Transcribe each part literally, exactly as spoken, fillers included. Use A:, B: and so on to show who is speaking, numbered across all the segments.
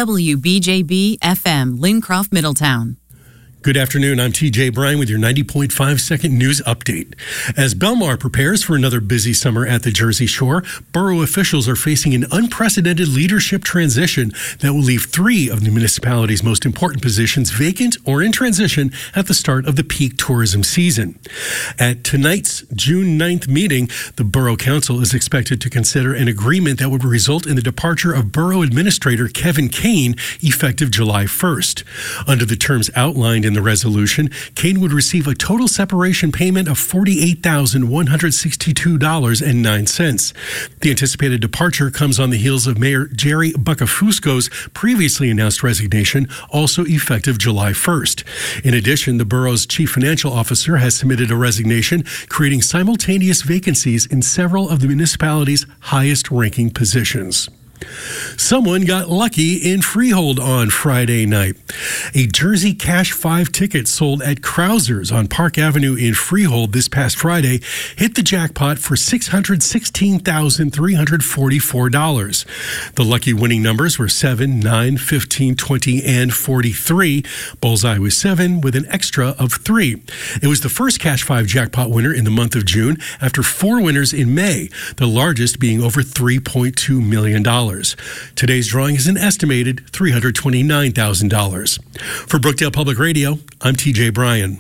A: W B J B F M, Lincroft, Middletown.
B: Good afternoon. I'm T J Bryan with your ninety point five second news update. As Belmar prepares for another busy summer at the Jersey Shore, borough officials are facing an unprecedented leadership transition that will leave three of the municipality's most important positions vacant or in transition at the start of the peak tourism season. At tonight's June ninth meeting, the Borough Council is expected to consider an agreement that would result in the departure of Borough Administrator Kevin Kane effective July first. Under the terms outlined in In the resolution, Kane would receive a total separation payment of forty-eight thousand one hundred sixty-two dollars and nine cents. The anticipated departure comes on the heels of Mayor Jerry Buccafusco's previously announced resignation, also effective July first. In addition, the borough's chief financial officer has submitted a resignation, creating simultaneous vacancies in several of the municipality's highest-ranking positions. Someone got lucky in Freehold on Friday night. A Jersey Cash five ticket sold at Krauser's on Park Avenue in Freehold this past Friday hit the jackpot for six hundred sixteen thousand three hundred forty-four dollars. The lucky winning numbers were seven, nine, fifteen, twenty, and forty-three. Bullseye was seven with an extra of three. It was the first Cash five jackpot winner in the month of June after four winners in May, the largest being over three point two million dollars. Today's drawing is an estimated three hundred twenty-nine thousand dollars. For Brookdale Public Radio, I'm T J Bryan.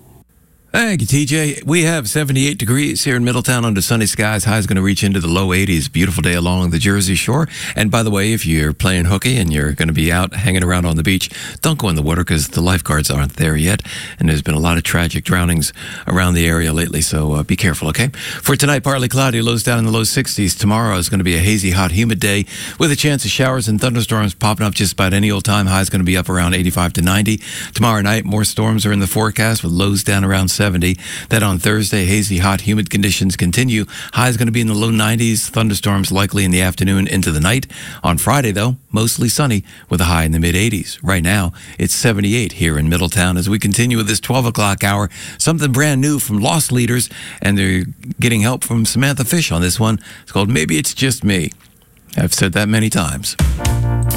C: Thank you, T J. We have seventy-eight degrees here in Middletown under sunny skies. High is going to reach into the low eighties. Beautiful day along the Jersey Shore. And by the way, if you're playing hooky and you're going to be out hanging around on the beach, don't go in the water because the lifeguards aren't there yet. And there's been a lot of tragic drownings around the area lately, so uh, be careful, okay? For tonight, partly cloudy, lows down in the low sixties. Tomorrow is going to be a hazy, hot, humid day with a chance of showers and thunderstorms popping up just about any old time. High is going to be up around eighty-five to ninety. Tomorrow night, more storms are in the forecast with lows down around seventy. Then on Thursday, hazy, hot, humid conditions continue. High is going to be in the low nineties. Thunderstorms likely in the afternoon into the night. On Friday, though, mostly sunny with a high in the mid-eighties. Right now, it's seventy-eight here in Middletown. As we continue with this twelve o'clock hour, something brand new from Lost Leaders, and they're getting help from Samantha Fish on this one. It's called Maybe It's Just Me. I've said that many times.